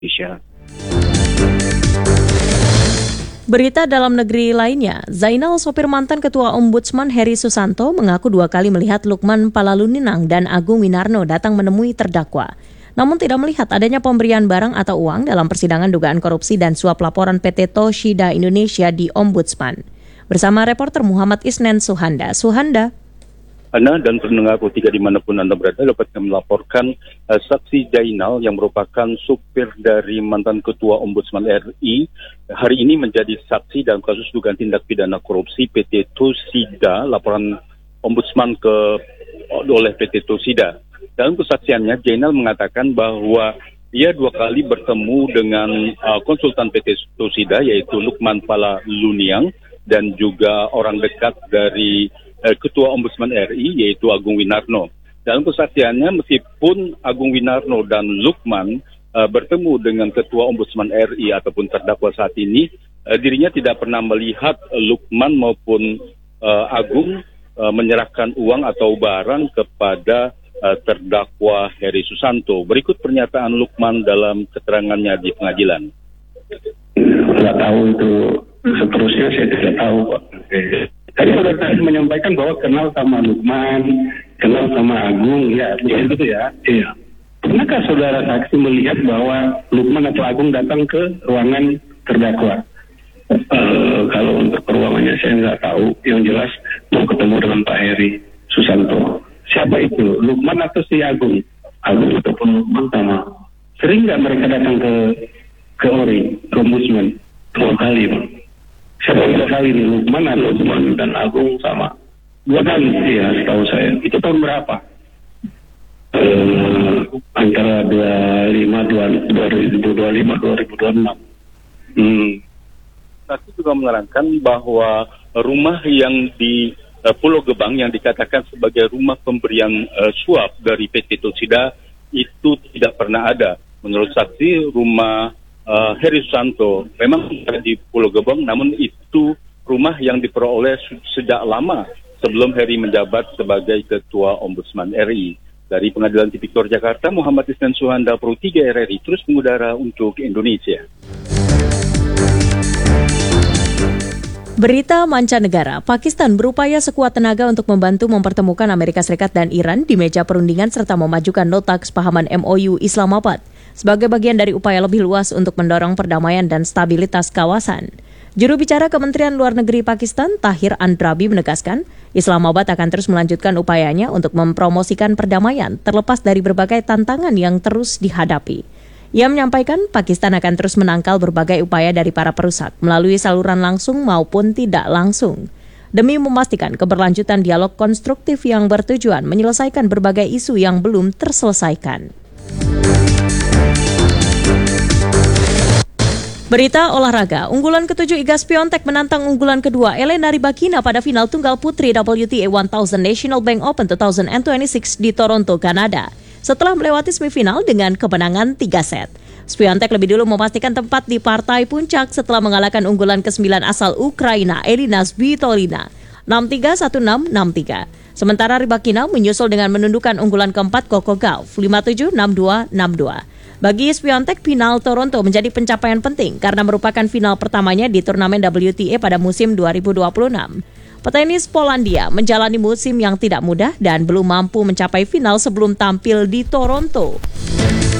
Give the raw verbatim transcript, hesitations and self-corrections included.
Indonesia. Berita dalam negeri lainnya, Zainal, sopir mantan Ketua Ombudsman Heri Susanto, mengaku dua kali melihat Lukman Palaluninang dan Agung Winarno datang menemui terdakwa. Namun tidak melihat adanya pemberian barang atau uang dalam persidangan dugaan korupsi dan suap laporan P T Toshida Indonesia di Ombudsman. Bersama reporter Muhammad Isnen Suhanda. Suhanda. Anda dan pendengar Pro tiga dimanapun Anda berada dapat melaporkan uh, saksi Zainal yang merupakan supir dari mantan Ketua Ombudsman R I hari ini menjadi saksi dalam kasus dugaan tindak pidana korupsi P T Toshida, laporan Ombudsman ke oleh P T Toshida. Dalam kesaksiannya, Zainal mengatakan bahwa ia dua kali bertemu dengan uh, konsultan P T Toshida yaitu Lukman Palaluninang dan juga orang dekat dari Ketua Ombudsman R I yaitu Agung Winarno. Dalam kesaksiannya, meskipun Agung Winarno dan Lukman uh, bertemu dengan Ketua Ombudsman R I ataupun terdakwa saat ini, uh, dirinya tidak pernah melihat Lukman maupun uh, Agung uh, menyerahkan uang atau barang kepada uh, terdakwa Heri Susanto. Berikut pernyataan Lukman dalam keterangannya di pengadilan. Tidak tahu itu seterusnya, saya tidak tahu Pak. Tadi saudara tadi menyampaikan bahwa kenal sama Lukman, kenal sama Agung, ya, begitu ya. Iya. Pernahkah saudara saksi melihat bahwa Lukman atau Agung datang ke ruangan terdakwa? Uh, kalau untuk ruangannya saya nggak tahu. Yang jelas mau ketemu dengan Pak Heri Susanto. Siapa itu? Lukman atau si Agung? Agung ataupun Lukman sama. Sering nggak mereka datang ke ke O R I, ke Ombudsman? Dua kali, Pak. Siapa dua kali nih, Lukman atau Lukman dan Agung sama? Dua kali, ya setahu saya. Itu tahun berapa? Uh, antara dua lima, dua ribu dua puluh lima, dua ribu dua puluh enam. Hmm. Saksi juga menerangkan bahwa rumah yang di uh, Pulau Gebang yang dikatakan sebagai rumah pemberian uh, suap dari P T Toshida itu tidak pernah ada. Menurut saksi, rumah Uh, Heri Susanto memang ada di Pulau Gebang, namun itu rumah yang diperoleh sejak lama sebelum Heri menjabat sebagai Ketua Ombudsman R I. Dari Pengadilan Tipikor Jakarta, Muhammad Isnan Suhanda, Pro tiga R R I, terus mengudara untuk Indonesia. Berita mancanegara, Pakistan berupaya sekuat tenaga untuk membantu mempertemukan Amerika Serikat dan Iran di meja perundingan serta memajukan nota kesepahaman M O U Islamabad sebagai bagian dari upaya lebih luas untuk mendorong perdamaian dan stabilitas kawasan. Juru bicara Kementerian Luar Negeri Pakistan, Tahir Andrabi, menegaskan Islamabad akan terus melanjutkan upayanya untuk mempromosikan perdamaian terlepas dari berbagai tantangan yang terus dihadapi. Ia menyampaikan Pakistan akan terus menangkal berbagai upaya dari para perusak melalui saluran langsung maupun tidak langsung, demi memastikan keberlanjutan dialog konstruktif yang bertujuan menyelesaikan berbagai isu yang belum terselesaikan. Berita olahraga, unggulan ketujuh Iga Swiatek menantang unggulan kedua Elena Rybakina pada final tunggal putri W T A seribu National Bank Open dua ribu dua puluh enam di Toronto, Kanada. Setelah melewati semifinal dengan kemenangan tiga set. Swiatek lebih dulu memastikan tempat di partai puncak setelah mengalahkan unggulan kesembilan asal Ukraina Elina Svitolina enam tiga, satu enam, enam tiga. Sementara Rybakina menyusul dengan menundukkan unggulan keempat Coco Gauff lima tujuh, enam dua, enam dua. Bagi Swiatek, final Toronto menjadi pencapaian penting karena merupakan final pertamanya di turnamen W T A pada musim dua ribu dua puluh enam. Petenis Polandia menjalani musim yang tidak mudah dan belum mampu mencapai final sebelum tampil di Toronto.